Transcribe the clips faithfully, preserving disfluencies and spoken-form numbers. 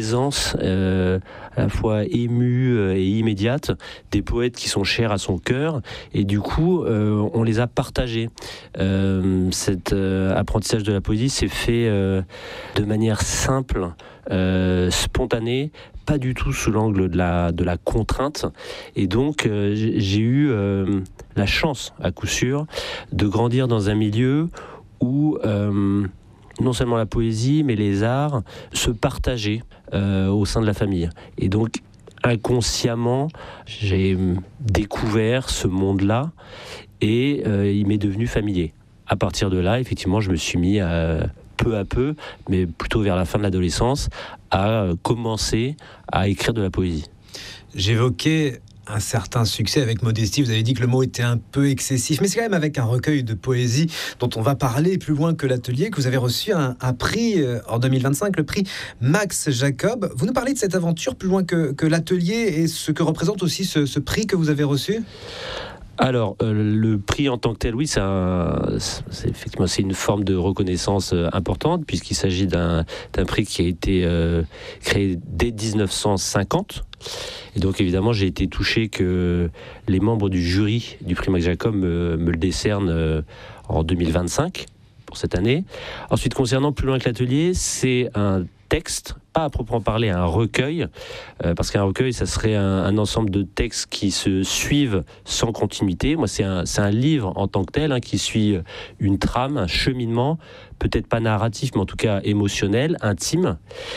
aisance euh, à la fois émue et immédiate, des poètes qui sont chers à son cœur, et du coup, euh, on les a partagés. Euh, cet euh, apprentissage de la poésie s'est fait euh, de manière simple, euh, spontanée, pas du tout sous l'angle de la, de la contrainte, et donc euh, j'ai eu euh, la chance, à coup sûr, de grandir dans un milieu où euh, non seulement la poésie, mais les arts se partageaient euh, au sein de la famille. Et donc, inconsciemment, j'ai découvert ce monde-là et euh, il m'est devenu familier. À partir de là, effectivement, je me suis mis à, peu à peu, mais plutôt vers la fin de l'adolescence, à commencer à écrire de la poésie. J'évoquais un certain succès avec modestie. Vous avez dit que le mot était un peu excessif, mais c'est quand même avec un recueil de poésie dont on va parler plus loin que l'atelier que vous avez reçu un, un prix en deux mille vingt-cinq, le prix Max Jacob. Vous nous parlez de cette aventure plus loin que, que l'atelier et ce que représente aussi ce, ce prix que vous avez reçu? Alors, euh, le prix en tant que tel, oui, c'est, un, c'est effectivement c'est une forme de reconnaissance euh, importante, puisqu'il s'agit d'un, d'un prix qui a été euh, créé dès dix-neuf cent cinquante. Et donc, évidemment, j'ai été touché que les membres du jury du prix Max Jacob me, me le décernent euh, en deux mille vingt-cinq, pour cette année. Ensuite, concernant Plus loin que l'atelier, c'est un texte, pas à proprement parler un recueil, euh, parce qu'un recueil, ça serait un, un ensemble de textes qui se suivent sans continuité. Moi, c'est un, c'est un livre en tant que tel, hein, qui suit une trame, un cheminement, peut-être pas narratif, mais en tout cas émotionnel, intime.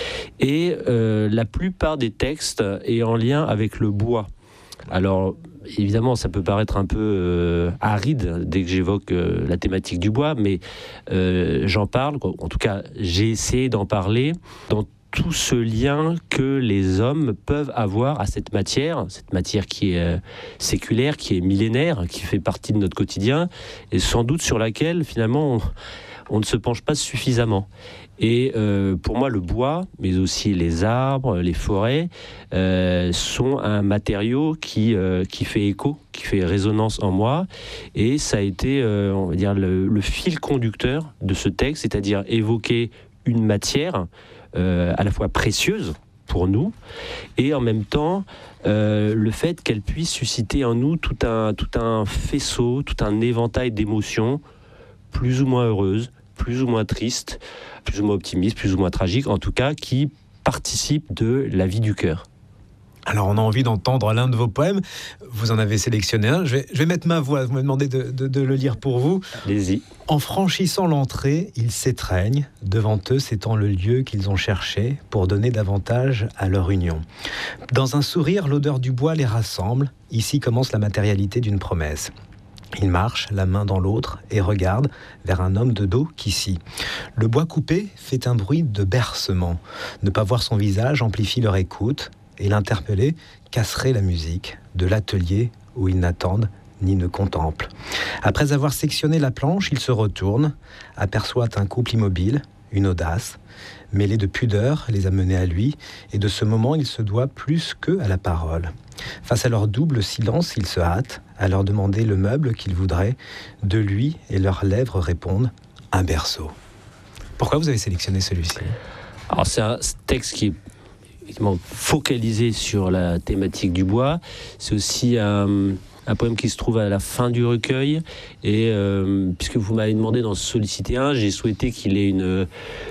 Et euh, la plupart des textes est en lien avec le bois. Alors, évidemment, ça peut paraître un peu euh, aride dès que j'évoque euh, la thématique du bois, mais euh, j'en parle, en tout cas, j'ai essayé d'en parler dans tout ce lien que les hommes peuvent avoir à cette matière, cette matière qui est euh, séculaire, qui est millénaire, qui fait partie de notre quotidien, et sans doute sur laquelle, finalement, on, on ne se penche pas suffisamment. Et euh, pour moi, le bois, mais aussi les arbres, les forêts, euh, sont un matériau qui, euh, qui fait écho, qui fait résonance en moi. Et ça a été, euh, on va dire, le, le fil conducteur de ce texte, c'est-à-dire évoquer une matière euh, à la fois précieuse pour nous, et en même temps, euh, le fait qu'elle puisse susciter en nous tout un, tout un faisceau, tout un éventail d'émotions, plus ou moins heureuses, plus ou moins tristes, plus ou moins optimistes, plus ou moins tragiques, en tout cas, qui participent de la vie du cœur. Alors, on a envie d'entendre l'un de vos poèmes. Vous en avez sélectionné un. Je vais, je vais mettre ma voix. Vous me demandez de, de, de le lire pour vous. Allez-y. En franchissant l'entrée, ils s'étreignent. Devant eux s'étend le lieu qu'ils ont cherché pour donner davantage à leur union. Dans un sourire, l'odeur du bois les rassemble. Ici commence la matérialité d'une promesse. Ils marchent la main dans l'autre et regardent vers un homme de dos qui scie. Le bois coupé fait un bruit de bercement. Ne pas voir son visage amplifie leur écoute et l'interpeller casserait la musique de l'atelier où ils n'attendent ni ne contemplent. Après avoir sectionné la planche, ils se retournent, aperçoivent un couple immobile, une audace, mêlée de pudeur les a menés à lui, et de ce moment il se doit plus qu'eux à la parole. Face à leur double silence, il se hâte à leur demander le meuble qu'ils voudraient de lui, et leurs lèvres répondent « un berceau ». Pourquoi vous avez sélectionné celui-ci ? Alors c'est un texte qui est effectivement focalisé sur la thématique du bois. C'est aussi un, un poème qui se trouve à la fin du recueil, et euh, puisque vous m'avez demandé d'en solliciter un, j'ai souhaité qu'il ait une,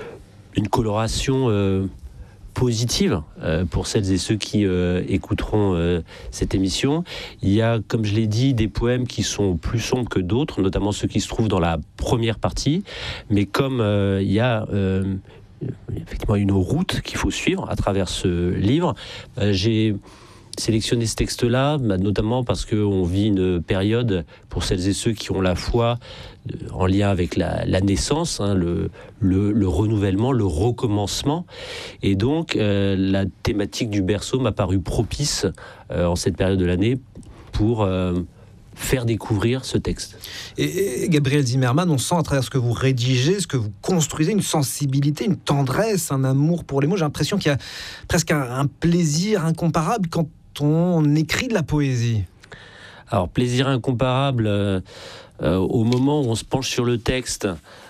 une coloration euh, positive euh, pour celles et ceux qui euh, écouteront euh, cette émission. Il y a, comme je l'ai dit, des poèmes qui sont plus sombres que d'autres, notamment ceux qui se trouvent dans la première partie, mais comme euh, il y a euh, effectivement une route qu'il faut suivre à travers ce livre, euh, j'ai sélectionné ce texte-là, bah, notamment parce qu'on vit une période, pour celles et ceux qui ont la foi, euh, en lien avec la, la naissance, hein, le, le, le renouvellement, le recommencement. Et donc, euh, la thématique du berceau m'a paru propice euh, en cette période de l'année pour euh, faire découvrir ce texte. Et, et Gabriel Zimmermann, on sent à travers ce que vous rédigez, ce que vous construisez, une sensibilité, une tendresse, un amour pour les mots. J'ai l'impression qu'il y a presque un, un plaisir incomparable quand on écrit de la poésie. Alors, plaisir incomparable, euh, euh, au moment où on se penche sur le texte,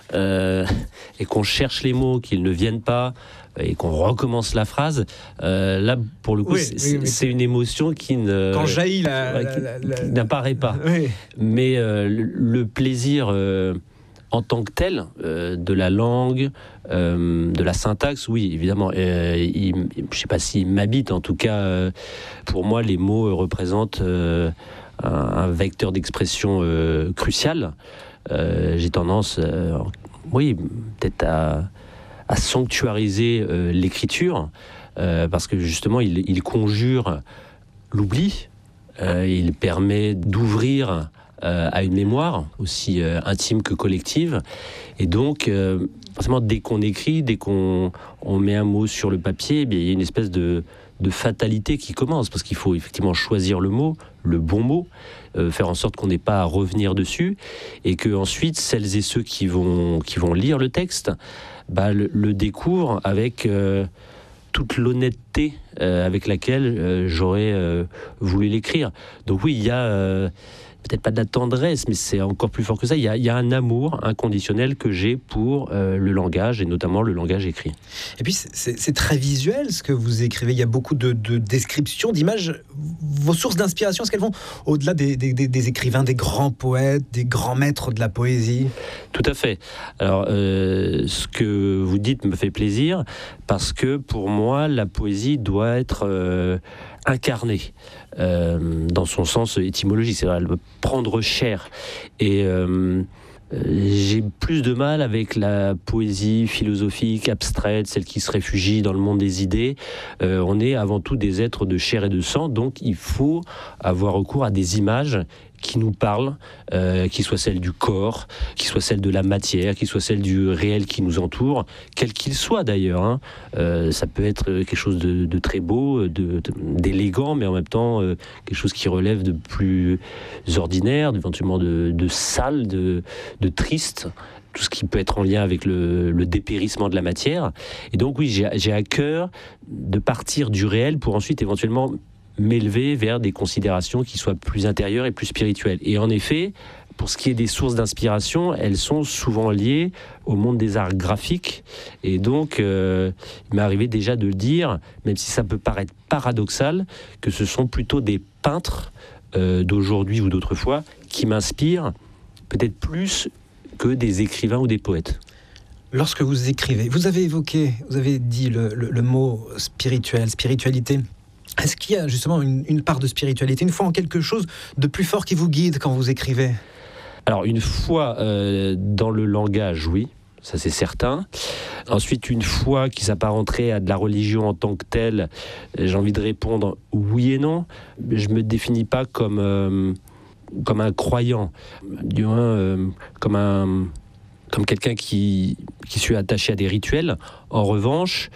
euh, et qu'on cherche les mots, qu'ils ne viennent pas, et qu'on recommence la phrase, euh, là, pour le coup, oui, c'est, oui, oui. c'est une émotion qui ne... Quand jaillit la... ouais, la, qui, la, la, qui n'apparaît pas. Oui. Mais euh, le, le plaisir... Euh, en tant que tel, euh, de la langue, euh, de la syntaxe, oui, évidemment. Euh, il, je ne sais pas s'il m'habite, en tout cas, euh, pour moi, les mots représentent euh, un, un vecteur d'expression euh, crucial. Euh, j'ai tendance, euh, oui, peut-être à, à sanctuariser euh, l'écriture, euh, parce que justement, il, il conjure l'oubli, euh, il permet d'ouvrir Euh, à une mémoire aussi euh, intime que collective. Et donc, euh, forcément, dès qu'on écrit, dès qu'on on met un mot sur le papier, eh bien, il y a une espèce de, de fatalité qui commence, parce qu'il faut effectivement choisir le mot, le bon mot, euh, faire en sorte qu'on n'ait pas à revenir dessus, et que ensuite, celles et ceux qui vont, qui vont lire le texte bah, le, le découvrent avec... Euh, toute l'honnêteté euh, avec laquelle euh, j'aurais euh, voulu l'écrire. Donc oui, il y a euh, peut-être pas de la tendresse, mais c'est encore plus fort que ça. Il y a, il y a un amour inconditionnel que j'ai pour euh, le langage, et notamment le langage écrit. Et puis, c'est, c'est très visuel ce que vous écrivez. Il y a beaucoup de, de descriptions, d'images. Vos sources d'inspiration, est-ce qu'elles vont au-delà des, des, des écrivains, des grands poètes, des grands maîtres de la poésie ? Tout à fait. Alors, euh, ce que vous dites me fait plaisir, parce que pour moi, la poésie doit être euh, incarnée euh, dans son sens étymologique, c'est-à-dire prendre chair. Et euh, j'ai plus de mal avec la poésie philosophique, abstraite, celle qui se réfugie dans le monde des idées. Euh, on est avant tout des êtres de chair et de sang, donc il faut avoir recours à des images qui nous parlent, euh, qui soient celles du corps, qui soient celles de la matière, qui soient celles du réel qui nous entoure, quel qu'il soit d'ailleurs. Hein. Euh, ça peut être quelque chose de, de très beau, de, de, d'élégant, mais en même temps euh, quelque chose qui relève de plus ordinaire, éventuellement de, de sale, de, de triste, tout ce qui peut être en lien avec le, le dépérissement de la matière. Et donc oui, j'ai, j'ai à cœur de partir du réel pour ensuite éventuellement m'élever vers des considérations qui soient plus intérieures et plus spirituelles. Et en effet, pour ce qui est des sources d'inspiration, elles sont souvent liées au monde des arts graphiques. Et donc, euh, il m'est arrivé déjà de le dire, même si ça peut paraître paradoxal, que ce sont plutôt des peintres euh, d'aujourd'hui ou d'autrefois qui m'inspirent peut-être plus que des écrivains ou des poètes. Lorsque vous écrivez, vous avez évoqué, vous avez dit le, le, le mot spirituel, spiritualité. Est-ce qu'il y a justement une, une part de spiritualité, une foi en quelque chose de plus fort qui vous guide quand vous écrivez ? Alors, une foi euh, dans le langage, oui, ça c'est certain. Ensuite, une foi qui s'apparenterait à de la religion en tant que telle, j'ai envie de répondre oui et non. Je ne me définis pas comme, euh, comme un croyant, du moins euh, comme un... comme quelqu'un qui, qui suis attaché à des rituels. En revanche,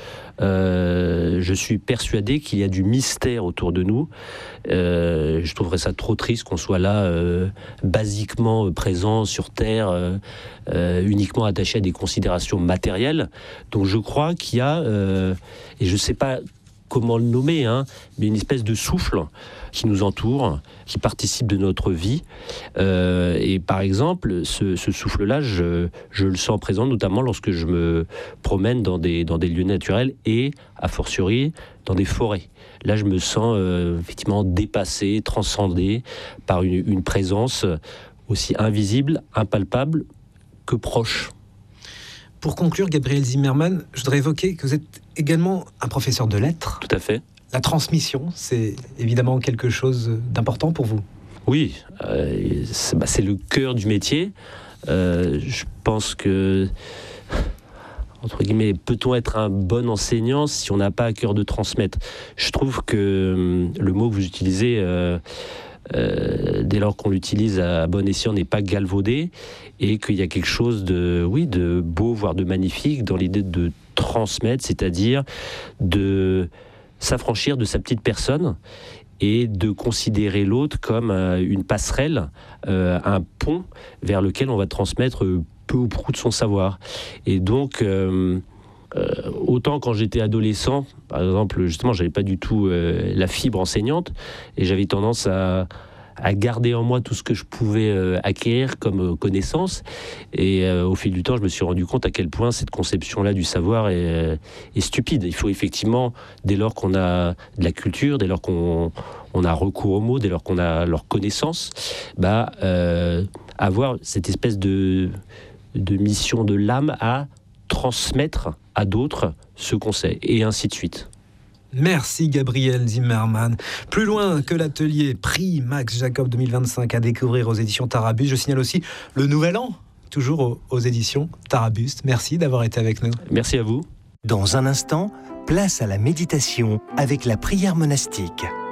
euh, je suis persuadé qu'il y a du mystère autour de nous. Euh, je trouverais ça trop triste qu'on soit là, euh, basiquement présent sur Terre, euh, euh, uniquement attaché à des considérations matérielles. Donc je crois qu'il y a, euh, et je ne sais pas comment le nommer, hein, mais une espèce de souffle qui nous entoure, qui participe de notre vie. Euh, et par exemple, ce, ce souffle-là, je, je le sens présent, notamment lorsque je me promène dans des, dans des lieux naturels et, a fortiori, dans des forêts. Là, je me sens euh, effectivement dépassé, transcendé par une, une présence aussi invisible, impalpable que proche. Pour conclure, Gabriel Zimmermann, je voudrais évoquer que vous êtes également un professeur de lettres. Tout à fait. La transmission, c'est évidemment quelque chose d'important pour vous. Oui, euh, c'est, bah, c'est le cœur du métier. Euh, je pense que, entre guillemets, peut-on être un bon enseignant si on n'a pas à cœur de transmettre ? Je trouve que le mot que vous utilisez, euh, euh, dès lors qu'on l'utilise à bon escient, n'est pas galvaudé, et qu'il y a quelque chose de, oui, de beau, voire de magnifique dans l'idée de transmettre, c'est-à-dire de s'affranchir de sa petite personne et de considérer l'autre comme euh, une passerelle, euh, un pont vers lequel on va transmettre peu ou prou de son savoir. Et donc, euh, euh, autant quand j'étais adolescent, par exemple, justement, j'avais pas du tout euh, la fibre enseignante, et j'avais tendance à, à garder en moi tout ce que je pouvais euh, acquérir comme euh, connaissance. Et euh, au fil du temps, je me suis rendu compte à quel point cette conception-là du savoir est, euh, est stupide. Il faut effectivement, dès lors qu'on a de la culture, dès lors qu'on on a recours aux mots, dès lors qu'on a leur connaissance, bah, euh, avoir cette espèce de, de mission de l'âme à transmettre à d'autres ce qu'on sait, et ainsi de suite. Merci Gabriel Zimmermann. Plus loin que l'atelier Prix Max Jacob deux mille vingt-cinq à découvrir aux éditions Tarabus. Je signale aussi le Nouvel An, toujours aux, aux éditions Tarabus. Merci d'avoir été avec nous. Merci à vous. Dans un instant, place à la méditation avec la prière monastique.